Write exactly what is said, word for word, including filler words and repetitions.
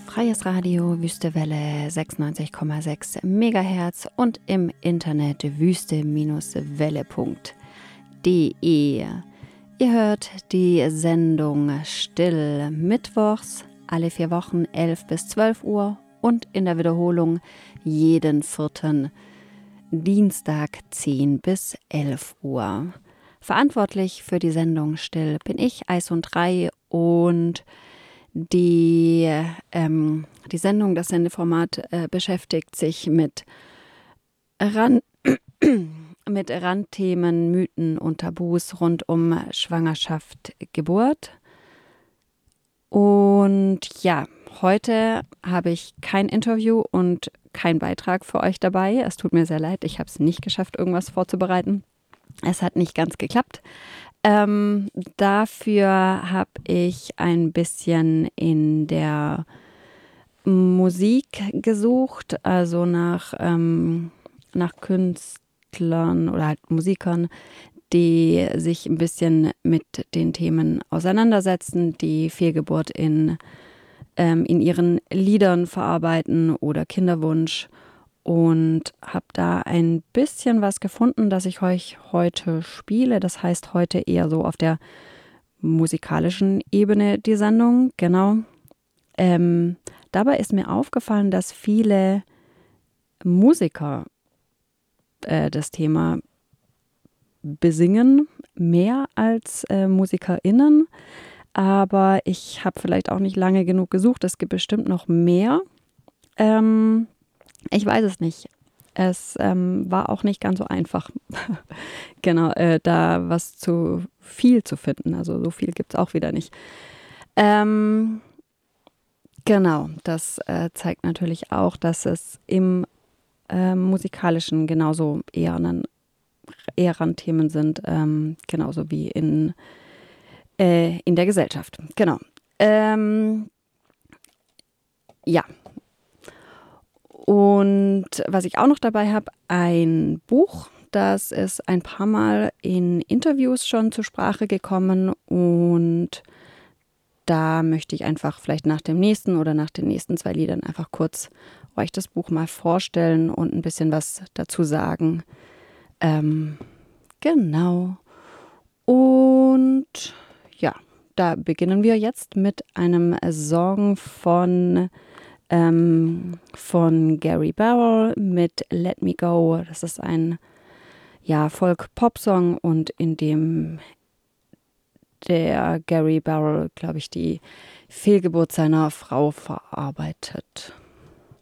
Freies Radio, Wüstewelle sechsundneunzig Komma sechs Megahertz und im Internet wüste-welle punkt de. Ihr hört die Sendung Still mittwochs, alle vier Wochen elf bis zwölf Uhr und in der Wiederholung jeden vierten Dienstag zehn bis elf Uhr. Verantwortlich für die Sendung Still bin ich, Eis und drei, und die, ähm, die Sendung, das Sendeformat äh, beschäftigt sich mit, Ran mit Randthemen, Mythen und Tabus rund um Schwangerschaft, Geburt. Und ja, heute habe ich kein Interview und kein Beitrag für euch dabei. Es tut mir sehr leid, ich habe es nicht geschafft, irgendwas vorzubereiten. Es hat nicht ganz geklappt. Ähm, dafür habe ich ein bisschen in der Musik gesucht, also nach, ähm, nach Künstlern oder halt Musikern, die sich ein bisschen mit den Themen auseinandersetzen, die Fehlgeburt in, ähm, in ihren Liedern verarbeiten oder Kinderwunsch. Und habe da ein bisschen was gefunden, das ich euch heute spiele. Das heißt heute eher so auf der musikalischen Ebene die Sendung, genau. Ähm, dabei ist mir aufgefallen, dass viele Musiker äh, das Thema besingen, mehr als äh, MusikerInnen. Aber ich habe vielleicht auch nicht lange genug gesucht. Es gibt bestimmt noch mehr. Ähm, Ich weiß es nicht. Es ähm, war auch nicht ganz so einfach, genau, äh, da was zu viel zu finden. Also so viel gibt es auch wieder nicht. Ähm, genau, das äh, zeigt natürlich auch, dass es im äh, Musikalischen genauso eher, einen, eher Randthemen sind, ähm, genauso wie in, äh, in der Gesellschaft. Genau. Ähm, ja. Und was ich auch noch dabei habe, ein Buch, das ist ein paar Mal in Interviews schon zur Sprache gekommen, und da möchte ich einfach vielleicht nach dem nächsten oder nach den nächsten zwei Liedern einfach kurz euch das Buch mal vorstellen und ein bisschen was dazu sagen. Ähm, genau. Und ja, da beginnen wir jetzt mit einem Song von Ähm, von Gary Barlow mit Let Me Go. Das ist ein ja, Folk-Pop-Song, und in dem der Gary Barlow, glaube ich, die Fehlgeburt seiner Frau verarbeitet.